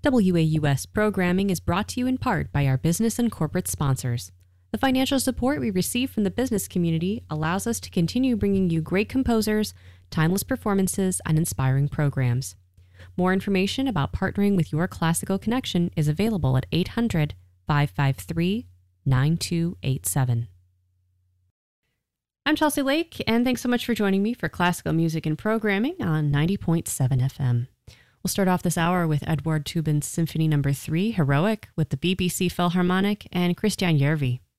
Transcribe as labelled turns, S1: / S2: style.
S1: WAUS programming is brought to you in part by our business and corporate sponsors. The financial support we receive from the business community allows us to continue bringing you great composers, timeless performances, and inspiring programs. More information about partnering with your classical connection is available at 800-553-9287. I'm Chelsea Lake, and thanks so much for joining me for classical music and programming on 90.7 FM. We'll start off this hour with Edward Toobin's Symphony No. 3, Heroic, with the BBC Philharmonic and Christian Järvi.